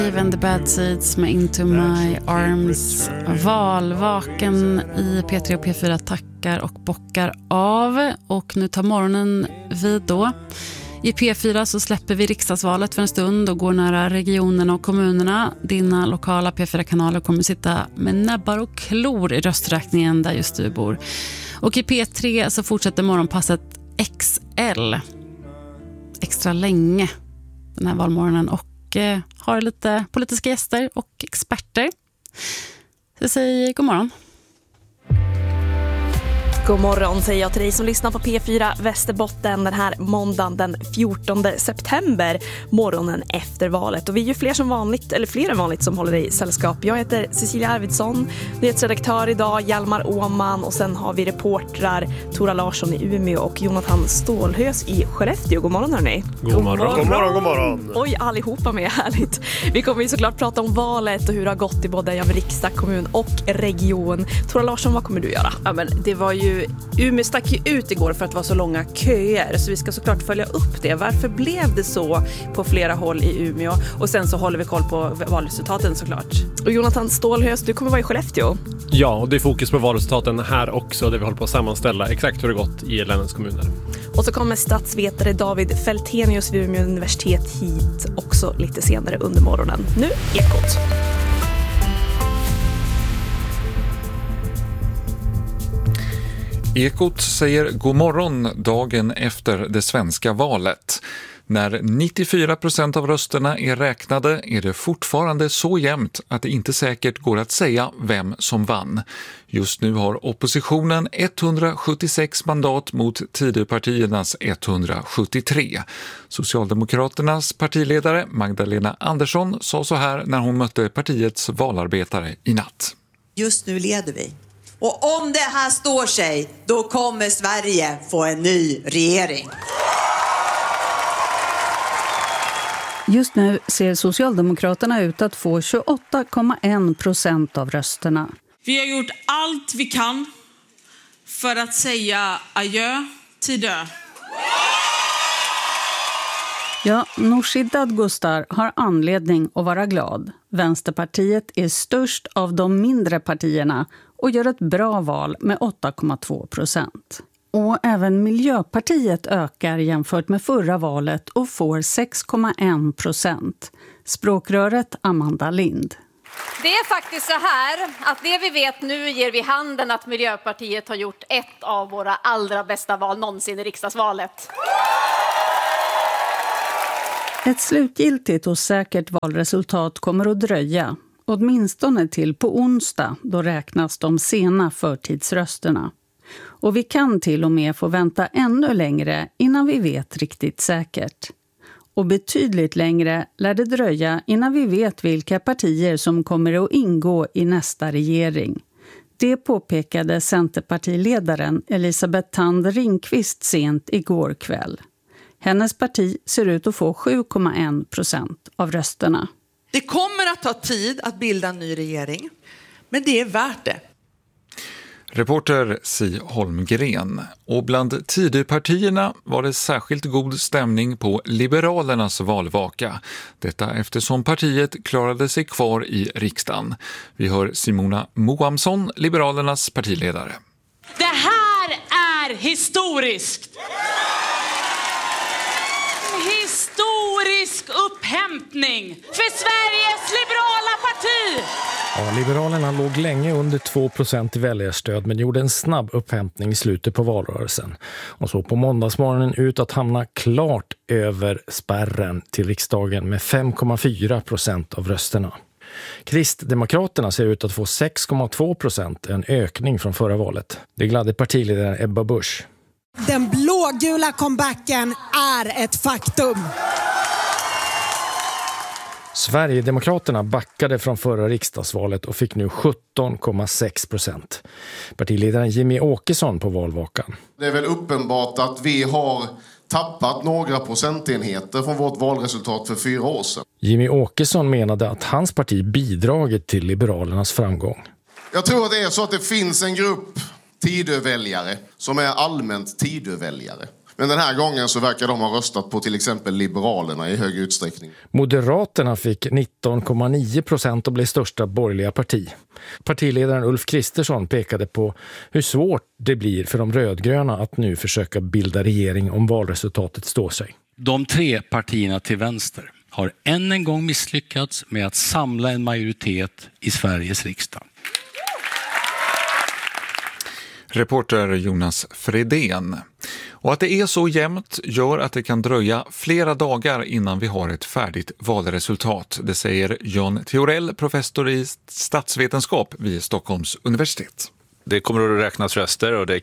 Even the bad seeds med Into My Arms. Valvaken i P3 och P4 tackar och bockar av. Och nu tar morgonen vid då. I P4 så släpper vi riksdagsvalet för en stund och går nära regionerna och kommunerna. Dina lokala P4-kanaler kommer sitta med näbbar och klor i rösträkningen där just du bor. Och i P3 så fortsätter morgonpasset XL. Extra länge den här valmorgonen och har lite politiska gäster och experter. Så jag säger god morgon. God morgon säger jag till dig som lyssnar på P4 Västerbotten den här måndagen den 14 september, morgonen efter valet. Och vi är ju fler än vanligt som håller i sällskap. Jag heter Cecilia Arvidsson, nyhetsredaktör idag, Hjalmar Åman, och sen har vi reportrar Tora Larsson i Umeå och Jonathan Stålhös i Skellefteå. God morgon hörni. God morgon. Oj, allihopa med, härligt. Vi kommer ju såklart prata om valet och hur det har gått i både riksdag, kommun och region. Tora Larsson, vad kommer du göra? Ja, men det var ju Umeå stack ju ut igår för att det var så långa köer, så vi ska såklart följa upp det. Varför blev det så på flera håll i Umeå? Och sen så håller vi koll på valresultaten såklart. Och Jonathan Stålhös, du kommer vara i Skellefteå. Ja, och det är fokus på valresultaten här också, där vi håller på att sammanställa exakt hur det gått i länets kommuner. Och så kommer statsvetare David Fältenius vid Umeå universitet hit också lite senare under morgonen. Nu Ekot. Ekot säger god morgon dagen efter det svenska valet. När 94% av rösterna är räknade är det fortfarande så jämnt att det inte säkert går att säga vem som vann. Just nu har oppositionen 176 mandat mot Tidöpartiernas 173. Socialdemokraternas partiledare Magdalena Andersson sa så här när hon mötte partiets valarbetare i natt. Just nu leder vi. Och om det här står sig, då kommer Sverige få en ny regering. Just nu ser Socialdemokraterna ut att få 28,1% av rösterna. Vi har gjort allt vi kan för att säga adjö till dö. Ja, Nooshi Dadgostar har anledning att vara glad. Vänsterpartiet är störst av de mindre partierna och gör ett bra val med 8,2%. Och även Miljöpartiet ökar jämfört med förra valet och får 6,1%. Språkröret Amanda Lind. Det är faktiskt så här att det vi vet nu ger vid handen att Miljöpartiet har gjort ett av våra allra bästa val någonsin i riksdagsvalet. Ett slutgiltigt och säkert valresultat kommer att dröja. Åtminstone till på onsdag, då räknas de sena förtidsrösterna. Och vi kan till och med få vänta ännu längre innan vi vet riktigt säkert. Och betydligt längre lär det dröja innan vi vet vilka partier som kommer att ingå i nästa regering. Det påpekade Centerpartiledaren Elisabeth Thand Ringqvist sent igår kväll. Hennes parti ser ut att få 7,1% av rösterna. Det kommer att ta tid att bilda en ny regering, men det är värt det. Reporter Si Holmgren. Och bland Tidöpartierna var det särskilt god stämning på Liberalernas valvaka. Detta eftersom partiet klarade sig kvar i riksdagen. Vi hör Simona Moamsson, Liberalernas partiledare. Det här är historiskt! Historisk upphämtning för Sveriges liberala parti! Ja, Liberalerna låg länge under 2% i väljarstöd men gjorde en snabb upphämtning i slutet på valrörelsen. Och så på måndagsmorgonen ut att hamna klart över spärren till riksdagen med 5,4% av rösterna. Kristdemokraterna ser ut att få 6,2%, en ökning från förra valet. Det gladde partiledaren Ebba Busch. Den blågula comebacken är ett faktum. Sverigedemokraterna backade från förra riksdagsvalet och fick nu 17,6%. Partiledaren Jimmy Åkesson på valvakan. Det är väl uppenbart att vi har tappat några procentenheter från vårt valresultat för 4 år sedan. Jimmy Åkesson menade att hans parti bidragit till Liberalernas framgång. Jag tror att det är så att det finns en grupp Tidöväljare som är allmänt Tidöväljare. Men den här gången så verkar de ha röstat på till exempel Liberalerna i hög utsträckning. Moderaterna fick 19,9% och blev största borgerliga parti. Partiledaren Ulf Kristersson pekade på hur svårt det blir för de rödgröna att nu försöka bilda regering om valresultatet står sig. De 3 partierna till vänster har än en gång misslyckats med att samla en majoritet i Sveriges riksdag. Reporter Jonas Fredén. Och att det är så jämnt gör att det kan dröja flera dagar innan vi har ett färdigt valresultat. Det säger Jan Theorell, professor i statsvetenskap vid Stockholms universitet. Det kommer att räknas röster och det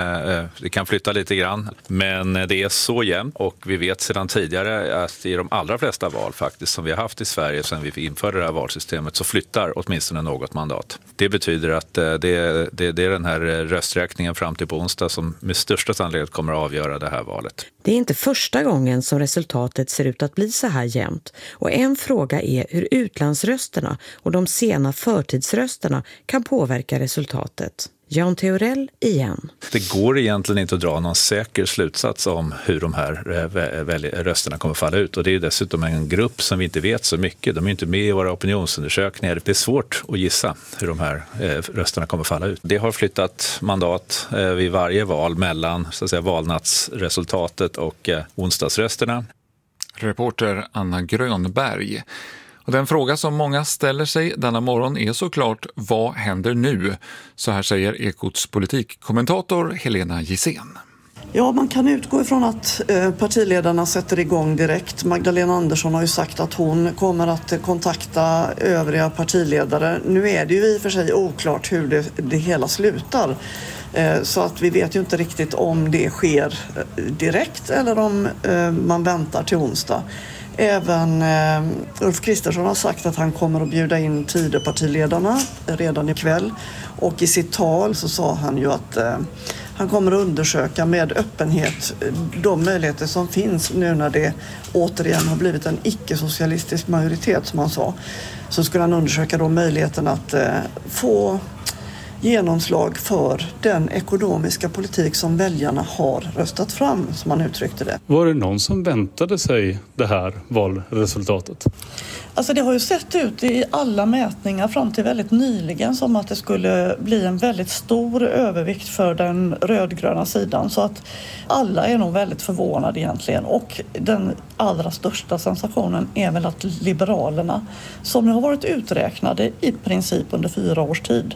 kan flytta lite grann. Men det är så jämnt och vi vet sedan tidigare att i de allra flesta val faktiskt som vi har haft i Sverige sedan vi införde det här valsystemet så flyttar åtminstone något mandat. Det betyder att det är den här rösträkningen fram till på onsdag som med största sannolikhet kommer att avgöra det här valet. Det är inte första gången som resultatet ser ut att bli så här jämnt. Och en fråga är hur utlandsrösterna och de sena förtidsrösterna kan påverka resultatet. Jan Theorell igen. Det går egentligen inte att dra någon säker slutsats om hur de här rösterna kommer falla ut. Och det är dessutom en grupp som vi inte vet så mycket. De är inte med i våra opinionsundersökningar. Det är svårt att gissa hur de här rösterna kommer falla ut. Det har flyttat mandat vid varje val mellan så att säga, valnatsresultatet och onsdagsrösterna. Reporter Anna Grönberg. Och den fråga som många ställer sig denna morgon är såklart, vad händer nu? Så här säger Ekots politikkommentator Helena Gissén. Ja, man kan utgå ifrån att partiledarna sätter igång direkt. Magdalena Andersson har ju sagt att hon kommer att kontakta övriga partiledare. Nu är det ju i och för sig oklart hur det hela slutar. Så att vi vet ju inte riktigt om det sker direkt eller om man väntar till onsdag. Även Ulf Kristersson har sagt att han kommer att bjuda in Tidöpartiledarna redan ikväll. Och i sitt tal så sa han ju att han kommer att undersöka med öppenhet de möjligheter som finns nu när det återigen har blivit en icke-socialistisk majoritet som han sa. Så skulle han undersöka då möjligheten att få genomslag för den ekonomiska politik som väljarna har röstat fram, som man uttryckte det. Var det någon som väntade sig det här valresultatet? Alltså det har ju sett ut i alla mätningar fram till väldigt nyligen som att det skulle bli en väldigt stor övervikt för den rödgröna sidan. Så att alla är nog väldigt förvånade egentligen. Och den allra största sensationen är väl att Liberalerna, som har varit uträknade i princip under 4 års tid,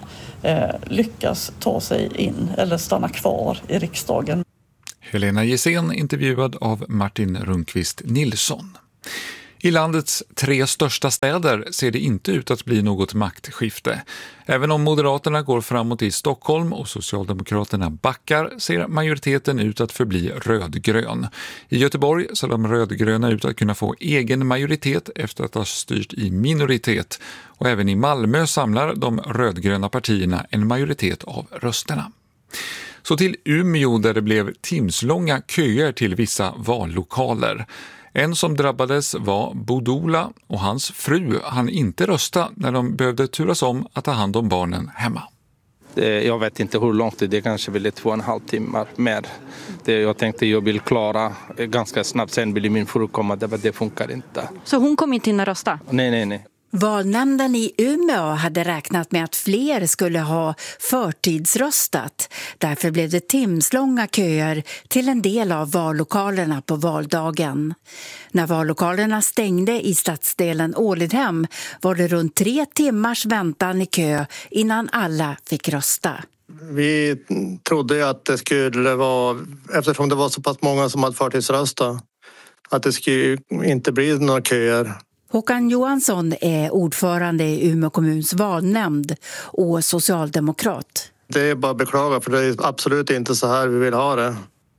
lyckas ta sig in eller stanna kvar i riksdagen. Helena Gissén intervjuad av Martin Rundqvist Nilsson. I landets 3 största städer ser det inte ut att bli något maktskifte. Även om Moderaterna går framåt i Stockholm och Socialdemokraterna backar ser majoriteten ut att förbli rödgrön. I Göteborg ser de rödgröna ut att kunna få egen majoritet efter att ha styrt i minoritet. Och även i Malmö samlar de rödgröna partierna en majoritet av rösterna. Så till Umeå där det blev timslånga köer till vissa vallokaler. En som drabbades var Bodola och hans fru hann inte rösta när de behövde turas om att ta hand om barnen hemma. Jag vet inte hur långt det är, kanske väl 2,5 timmar mer. Jag tänkte jag vill klara ganska snabbt, sen vill min fru komma, det funkar inte. Så hon kom inte in att rösta? Nej. Valnämnden i Umeå hade räknat med att fler skulle ha förtidsröstat. Därför blev det timslånga köer till en del av vallokalerna på valdagen. När vallokalerna stängde i stadsdelen Ålidhem var det runt 3 timmars väntan i kö innan alla fick rösta. Vi trodde ju att det skulle vara, eftersom det var så pass många som hade förtidsröstat, att det skulle inte bli några köer. Håkan Johansson är ordförande i Umeå kommuns valnämnd och socialdemokrat. Det är bara att beklaga, för det är absolut inte så här vi vill ha det.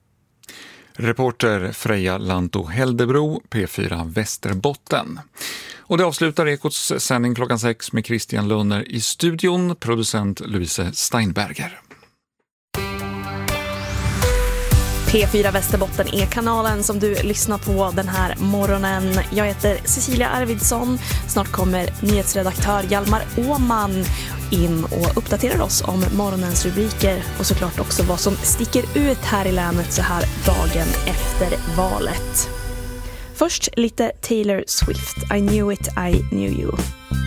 Reporter Freja Lanto-Heldebro, P4 Västerbotten. Och det avslutar Ekots sändning klockan 6 med Christian Lönner i studion, producent Louise Steinberger. P4 Västerbotten är kanalen som du lyssnar på den här morgonen. Jag heter Cecilia Arvidsson. Snart kommer nyhetsredaktör Hjalmar Åman in och uppdaterar oss om morgonens rubriker och såklart också vad som sticker ut här i länet så här dagen efter valet. Först lite Taylor Swift, I knew it, I knew you.